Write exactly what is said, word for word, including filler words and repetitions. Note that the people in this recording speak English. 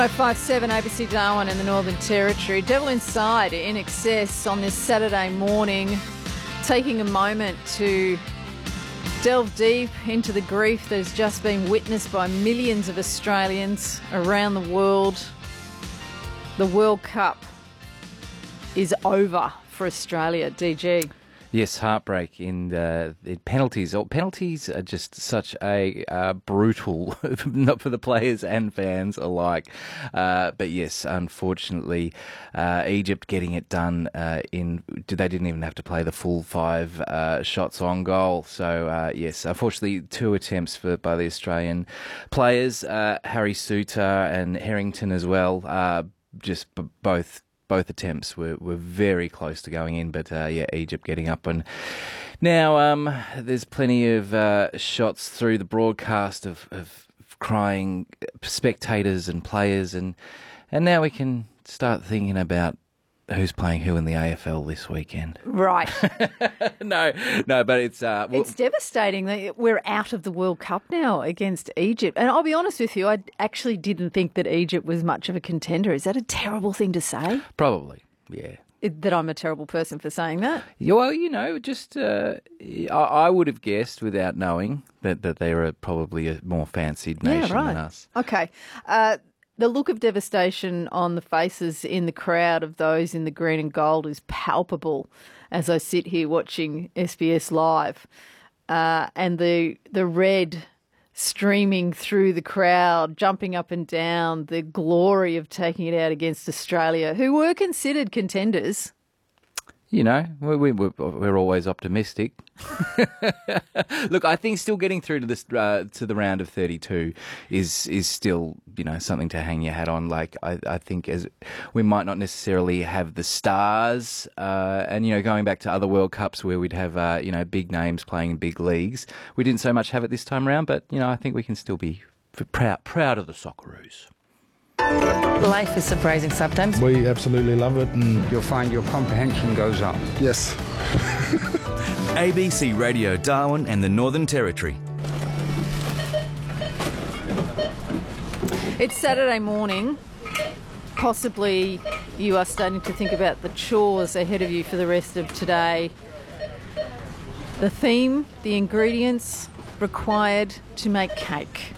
oh five seven A B C Darwin in the Northern Territory. Devil Inside in excess on this Saturday morning, taking a moment to delve deep into the grief that has just been witnessed by millions of Australians around the world. The World Cup is over for Australia, D G. Yes, heartbreak in the, the penalties. Oh, penalties are just such a uh, brutal, not for the players and fans alike. Uh, but yes, unfortunately, uh, Egypt getting it done uh, in. They didn't even have to play the full five uh, shots on goal. So uh, yes, unfortunately, two attempts for by the Australian players, uh, Harry Suter and Harrington as well. Uh, just b- both. Both attempts were, were very close to going in, but uh, yeah, Egypt getting up. And now um, there's plenty of uh, shots through the broadcast of, of crying spectators and players, and and now we can start thinking about who's playing who in the A F L this weekend. Right. no, no, but it's... Uh, well, it's devastating that we're out of the World Cup now against Egypt. And I'll be honest with you, I actually didn't think that Egypt was much of a contender. Is that a terrible thing to say? Probably, yeah. It, that I'm a terrible person for saying that? Yeah, well, you know, just... Uh, I, I would have guessed without knowing that, that they were probably a more fancied nation yeah, right. than us. Okay. Uh, The look of devastation on the faces in the crowd of those in the green and gold is palpable as I sit here watching S B S Live. Uh, and the the red streaming through the crowd, jumping up and down, the glory of taking it out against Australia, who were considered contenders. You know, we, we, we're always optimistic. Look, I think still getting through to this uh, to the round of thirty-two is is still, you know, something to hang your hat on. Like I, I think as we might not necessarily have the stars, uh, and you know, going back to other World Cups where we'd have uh, you know big names playing in big leagues, we didn't so much have it this time around. But you know, I think we can still be proud proud of the Socceroos. Life is surprising sometimes. We absolutely love it, and you'll find your comprehension goes up. Yes. A B C Radio Darwin and the Northern Territory. It's Saturday morning. Possibly you are starting to think about the chores ahead of you for the rest of today. The theme, the ingredients required to make cake.